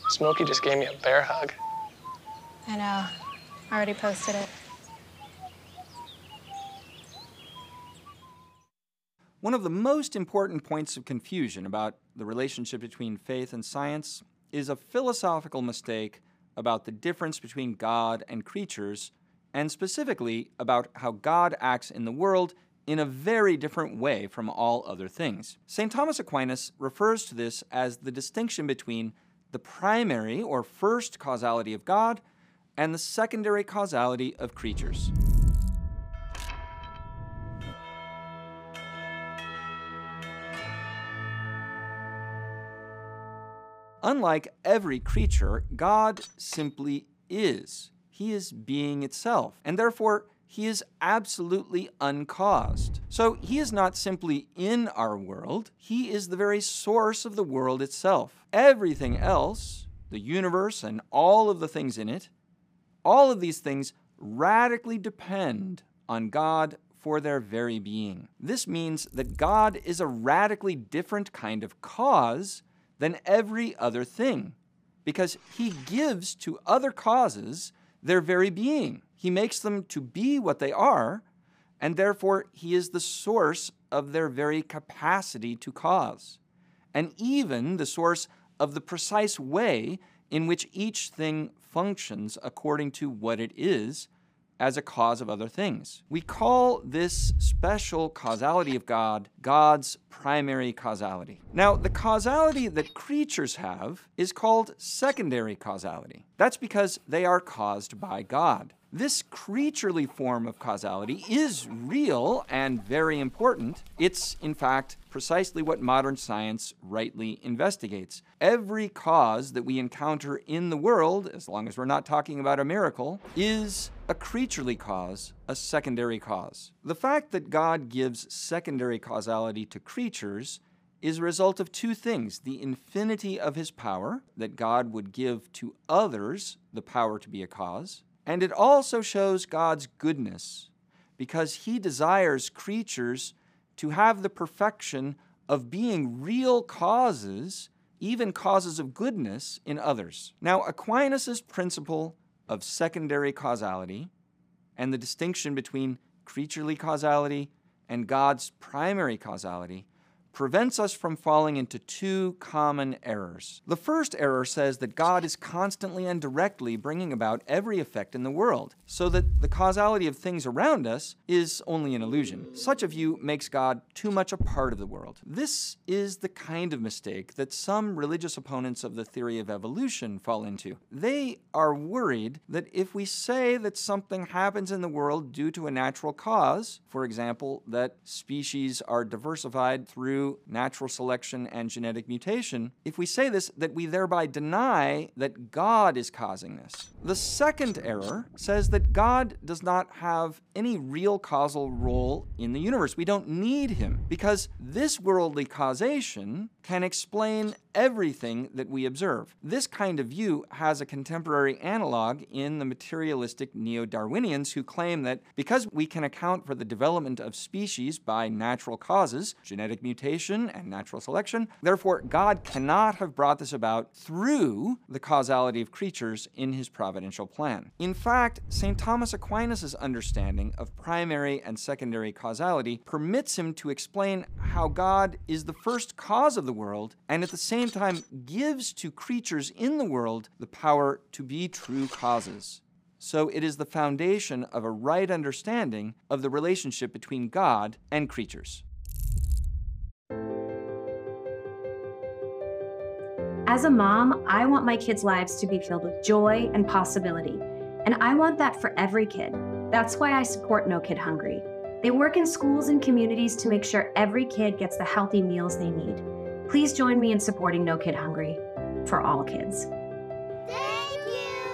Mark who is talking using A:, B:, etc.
A: Smokey just gave me a bear hug.
B: I know. I already posted it.
C: One of the most important points of confusion about the relationship between faith and science is a philosophical mistake about the difference between God and creatures, and specifically about how God acts in the world in a very different way from all other things. St. Thomas Aquinas refers to this as the distinction between the primary or first causality of God and the secondary causality of creatures. Unlike every creature, God simply is. He is being itself, and therefore he is absolutely uncaused. So he is not simply in our world, he is the very source of the world itself. Everything else, the universe and all of the things in it, all of these things radically depend on God for their very being. This means that God is a radically different kind of cause than every other thing, because he gives to other causes their very being. He makes them to be what they are, and therefore he is the source of their very capacity to cause, and even the source of the precise way in which each thing functions according to what it is as a cause of other things. We call this special causality of God God's primary causality. Now, the causality that creatures have is called secondary causality. That's because they are caused by God. This creaturely form of causality is real and very important. It's, in fact, precisely what modern science rightly investigates. Every cause that we encounter in the world, as long as we're not talking about a miracle, is a creaturely cause, a secondary cause. The fact that God gives secondary causality to creatures is a result of two things: the infinity of his power, that God would give to others the power to be a cause, and it also shows God's goodness, because he desires creatures to have the perfection of being real causes, even causes of goodness in others. Now, Aquinas' principle of secondary causality and the distinction between creaturely causality and God's primary causality prevents us from falling into two common errors. The first error says that God is constantly and directly bringing about every effect in the world, so that the causality of things around us is only an illusion. Such a view makes God too much a part of the world. This is the kind of mistake that some religious opponents of the theory of evolution fall into. They are worried that if we say that something happens in the world due to a natural cause, for example, that species are diversified through natural selection and genetic mutation, if we say this, that we thereby deny that God is causing this. The second error says that God does not have any real causal role in the universe. We don't need him, because this worldly causation can explain everything that we observe. This kind of view has a contemporary analog in the materialistic neo-Darwinians, who claim that because we can account for the development of species by natural causes, genetic mutation and natural selection, therefore God cannot have brought this about through the causality of creatures in his providential plan. In fact, St. Thomas Aquinas' understanding of primary and secondary causality permits him to explain how God is the first cause of the world, and at the same time gives to creatures in the world the power to be true causes. So it is the foundation of a right understanding of the relationship between God and creatures.
D: As a mom, I want my kids' lives to be filled with joy and possibility, and I want that for every kid. That's why I support No Kid Hungry. They work in schools and communities to make sure every kid gets the healthy meals they need. Please join me in supporting No Kid Hungry for all kids.